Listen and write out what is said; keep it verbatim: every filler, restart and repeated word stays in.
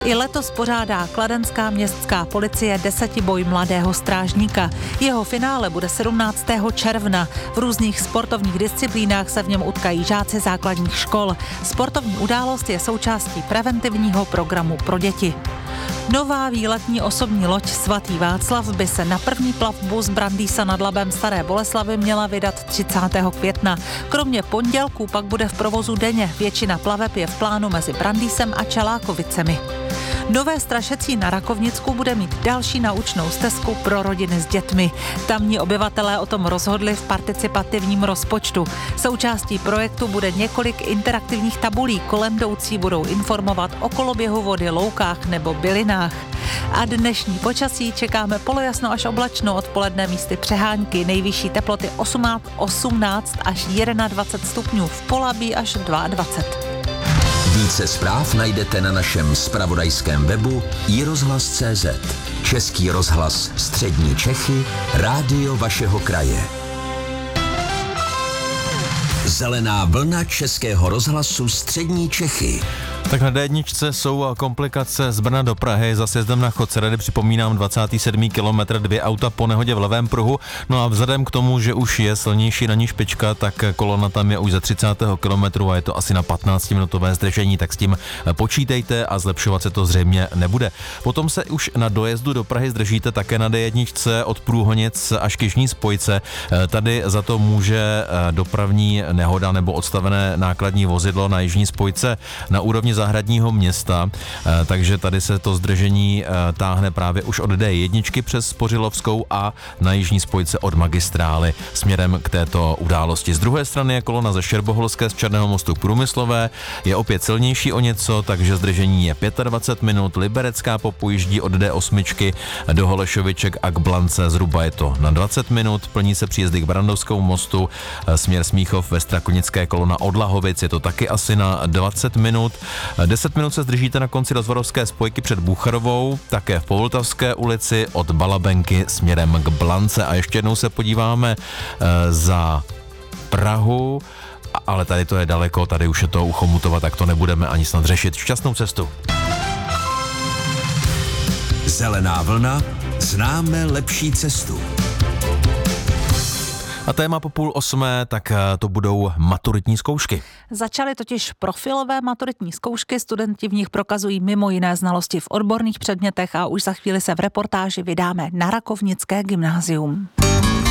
I letos pořádá kladenská městská policie desetiboj mladého strážníka. Jeho finále bude sedmnáctého června. V různých sportovních disciplínách se v něm utkají žáci základních škol. Sportovní událost je součástí preventivního programu pro děti. Nová výletní osobní loď Svatý Václav by se na první plavbu z Brandýsa nad Labem Staré Boleslavi měla vydat třicátého května. Kromě pondělků pak bude v provozu denně. Většina plaveb je v plánu mezi Brandýsem a Čelákovicemi. Nové Strašecí na Rakovnicku bude mít další naučnou stezku pro rodiny s dětmi. Tamní obyvatelé o tom rozhodli v participativním rozpočtu. Součástí projektu bude několik interaktivních tabulí. Kolem jdoucí budou informovat o koloběhu vody, loukách nebo bylinách. A dnešní počasí čekáme polojasno až oblačno, odpoledne místy přehánky, nejvyšší teploty osmnáct až dvacet jedna stupňů, v Polabí až dvacet dva. Více zpráv najdete na našem zpravodajském webu i rozhlas tečka cé zet. Český rozhlas Střední Čechy, rádio vašeho kraje. Zelená vlna Českého rozhlasu Střední Čechy. Tak na dé jedna jsou komplikace z Brna do Prahy. Za sjezdem na Chodceredy připomínám dvacátý sedmý kilometr, dvě auta po nehodě v levém pruhu. No a vzhledem k tomu, že už je silnější na ní špička, tak kolona tam je už za třicátého kilometru a je to asi na patnáctiminutové zdržení, tak s tím počítejte a zlepšovat se to zřejmě nebude. Potom se už na dojezdu do Prahy zdržíte také na dé jedna od Průhonic až k jižní spojce. Tady za to může dopravní nehoda nebo odstavené nákladní vozidlo na jižní spojce na úrovni Zahradního města, takže tady se to zdržení táhne právě už od dé jedna přes Spořilovskou a na jižní spojce od magistrály směrem k této události. Z druhé strany je kolona ze Šerboholské z Černého mostu k Průmyslové, je opět silnější o něco, takže zdržení je dvacet pět minut. Liberecká popojíždí od dé osm do Holešoviček a k Blance zhruba je to na dvacet minut. Plní se příjezdy k Brandovskému mostu, směr Smíchov ve Strakonické, kolona od Lahovic, je to taky asi na dvacet minut. deset minut se zdržíte na konci rozvodovské spojky před Búcharovou, také v Povltavské ulici od Balabenky směrem k Blance. A ještě jednou se podíváme e, za Prahu, ale tady to je daleko, tady už je to u Chomutova, tak to nebudeme ani snad řešit. Šťastnou cestu. Zelená vlna, známe lepší cestu. A téma po půl osmé, tak to budou maturitní zkoušky. Začaly totiž profilové maturitní zkoušky, studenti v nich prokazují mimo jiné znalosti v odborných předmětech a už za chvíli se v reportáži vydáme na Rakovnické gymnázium.